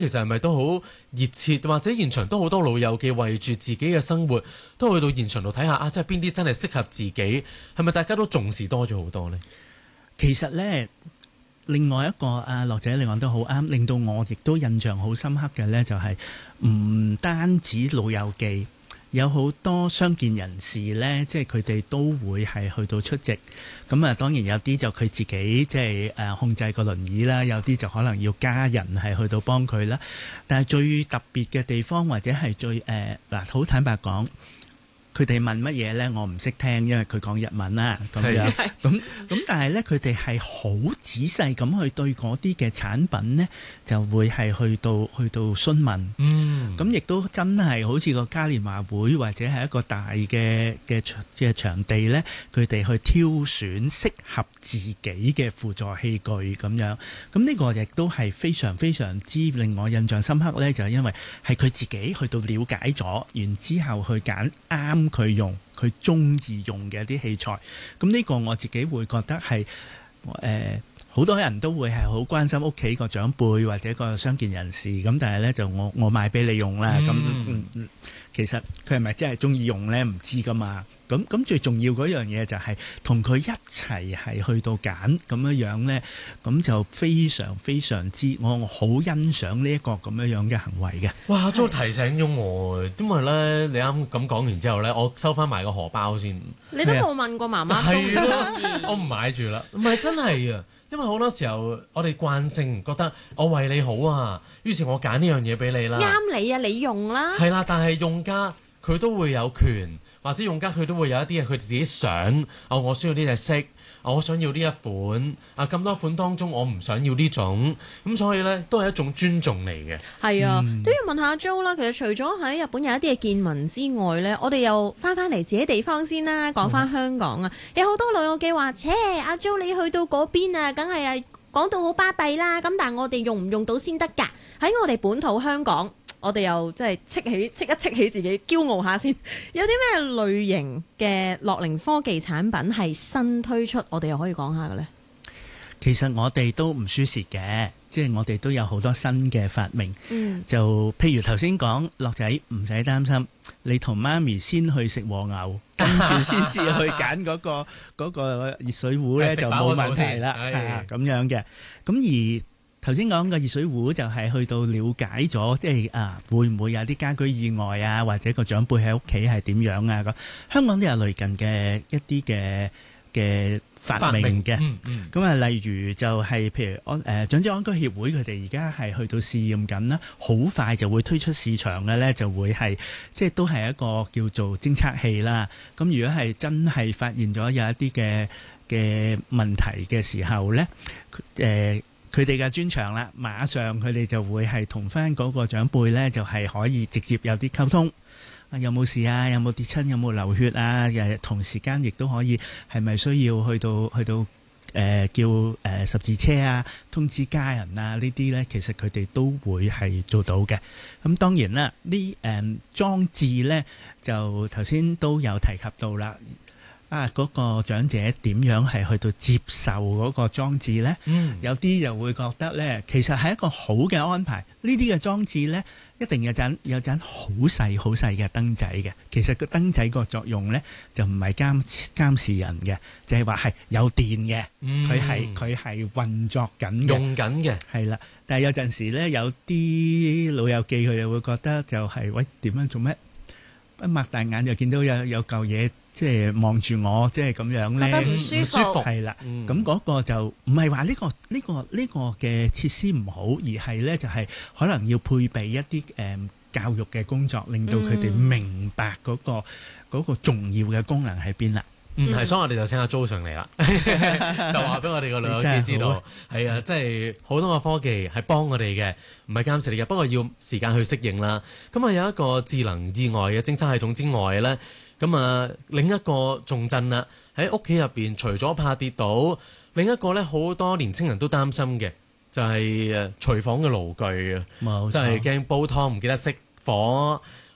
其實係咪都好熱切，或者現場都好多老友記為住自己嘅生活，都去到現場度睇下啊，即係邊啲真係適合自己，係咪大家都重視多咗好多呢？ 其實呢，另外一個樂仔你講得好啱，令到我亦都印象好深刻嘅呢，就係唔單止老友記。有好多傷健人士呢，即係佢哋都會係去到出席。咁啊，當然有啲就佢自己即係控制個輪椅啦，有啲就可能要家人係去到幫佢啦。但係最特別嘅地方或者係最好坦白講，佢哋問乜嘢呢？我唔識聽，因為佢講日文啦，咁樣咁但係呢，佢哋係好仔細咁去對嗰啲嘅產品呢，就會係去到詢問。咁亦都真係好似個嘉年華會或者係一個大嘅場地呢，佢哋去挑選適合自己嘅輔助器具咁樣。咁呢個亦都係非常非常之令我印象深刻呢，就係因為係佢自己去到了解咗，然之後去揀啱佢用，佢中意用嘅一啲器材。咁呢個我自己會覺得係好多人都會係好關心屋企個長輩或者個傷健人士，咁但係呢，就我買俾你用啦。咁其實佢係咪真係中意用呢？唔知噶嘛。咁最重要嗰樣嘢就係同佢一齊係去到揀咁樣呢，咁就非常非常之我好欣賞呢一個咁樣嘅行為嘅。 哇！阿 Jo 提醒咗我，因為呢，你啱咁講完之後呢，我收翻埋個荷包先。 你都冇問過媽媽中唔中意？ 我唔買住啦，唔係真係啊！因為好多時候我哋慣性覺得我為你好啊，於是我揀呢樣嘢俾你啦。 啱你啊，你用啦。 係啦，但係用家佢都會有權，或者用家佢都會有一啲嘢佢自己想。我需要呢隻色，我想要呢一款。咁多款當中，我唔想要呢種。咁所以呢，都係一種尊重嚟嘅。 係啊，都要問下 Jo 啦。其實除咗喺日本有一啲嘅見聞之外呢，我哋又翻嚟自己地方先啦。講翻香港啊，有好多老友記話：阿 Jo 你去到嗰邊啊，梗係講到好巴閉啦。咁但係我哋用唔用到先得㗎？喺我哋本土香港。我哋又即係戚起自己驕傲下先，有啲咩類型嘅樂齡科技產品係新推出，我哋又可以講下嘅呢？ 其實我哋都唔輸蝕嘅，即係我哋都有好多新嘅發明。就譬如頭先講，樂仔唔使擔心，你同媽咪先去食和牛，跟住先至去揀嗰個熱水壺呢，就冇問題啦。咁樣嘅。咁而頭先講嘅熱水壺就係去到了解咗，即係會唔會有啲家居意外啊，或者個長輩喺屋企係點樣啊？咁香港都有類近嘅一啲嘅發明嘅。咁例如就係譬如長者安居協會佢哋而家係去到試驗緊啦，好快就會推出市場嘅咧，就會係即係都係一個叫做偵測器啦。咁如果係真係發現咗有一啲嘅問題嘅時候咧，佢哋嘅專長啦，馬上佢哋就會係同翻嗰個長輩呢，就係可以直接有啲溝通。有冇事啊？有冇跌親？有冇流血啊？同時間亦都可以係咪需要去到叫十字車啊？通知家人啊？呢啲呢，其實佢哋都會係做到嘅。咁當然啦，呢裝置呢，就頭先都有提及到啦。嗰個長者點樣係去到接受嗰個裝置呢？有啲就會覺得呢，其實係一個好嘅安排。呢啲嘅裝置呢，一定有盞好細好細嘅燈仔嘅。其實個燈仔個作用呢，就唔係監視人嘅，就係話係有電嘅，佢係運作緊嘅， 用緊嘅， 係啦。但係有陣時呢，有啲老友記佢又會覺得就係喂，點樣做咩？一擘大眼就見到有嚿嘢。即係望住我，即係咁樣咧， 覺得唔舒服。 係啦，咁嗰個就唔係話呢個嘅設施唔好，而係咧就係可能要配備一啲教育嘅工作，令到佢哋明白嗰個重要嘅功能喺邊啦。 係，所以我哋就請阿 Jo 上嚟啦，就話俾我哋個老友記知道，係啊，即係好多個科技係幫我哋嘅，唔係監視你嘅，不過要時間去適應啦。咁啊有一個智能意外嘅偵測系統之外咧。咁另一個重鎮啦，喺屋企入邊，除咗怕跌倒，另一個咧好多年青人都擔心嘅，就係廚房嘅爐具啊， 冇錯， 就係驚煲湯唔記得熄火，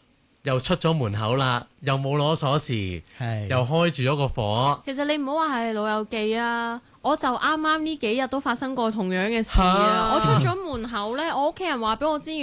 又出咗門口啦，又冇攞鎖匙，又開住咗個火。 其實你唔好話係老友記啊，我就啱啱呢幾日都發生過同樣嘅事啊！我出咗門口呢，我屋企人話俾我知。